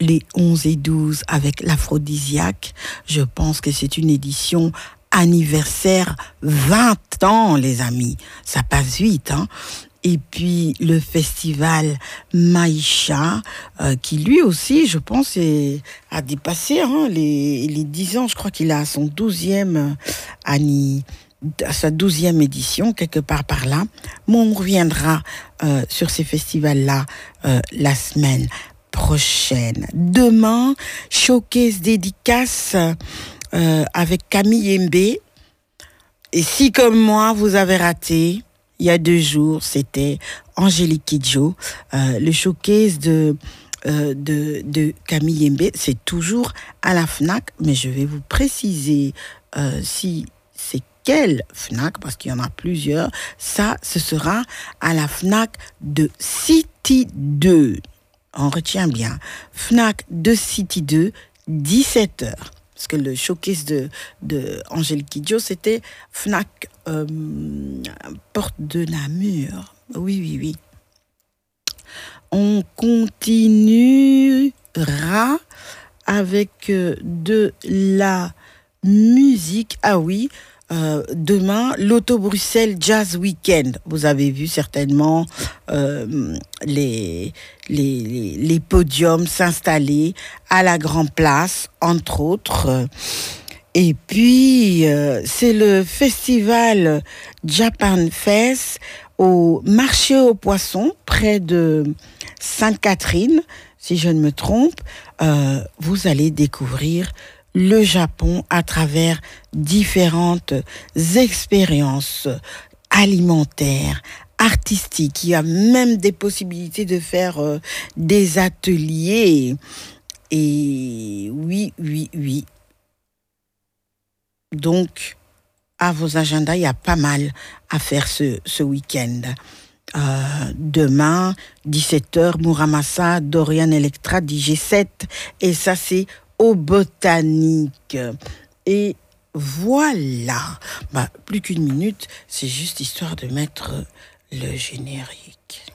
les 11 et 12 avec l'Aphrodisiaque. Je pense que c'est une édition anniversaire 20 ans, les amis. Ça passe vite, hein. Et puis le festival Maïcha, qui lui aussi, je pense, a dépassé les 10 ans. Je crois qu'il a son 12e sa 12e édition, quelque part par là. Mais on reviendra sur ces festivals-là la semaine prochaine. Demain, showcase dédicace avec Camille Mbé. Et si, comme moi, vous avez raté, il y a 2 jours, c'était Angélique Kidjo. Le showcase de Camille Mbé, c'est toujours à la FNAC, mais je vais vous préciser si c'est quelle FNAC, parce qu'il y en a plusieurs. Ça, ce sera à la FNAC de City 2. On retient bien. FNAC de City 2, 17h. Parce que le showcase de Angélique Kidjo, c'était FNAC Porte de Namur. Oui. On continuera avec de la musique. Ah oui, demain, l'Auto Bruxelles Jazz Weekend. Vous avez vu certainement les podiums s'installer à la Grand Place, entre autres. Et puis, c'est le festival Japan Fest au marché aux poissons, près de Sainte-Catherine, si je ne me trompe. Vous allez découvrir le Japon à travers différentes expériences alimentaires, artistiques. Il y a même des possibilités de faire des ateliers. Et oui. Donc, à vos agendas, il y a pas mal à faire ce week-end. Demain, 17h, Muramasa, Dorian Electra, DJ7. Et ça, c'est au Botanique. Et voilà. Plus qu'une minute, c'est juste histoire de mettre le générique.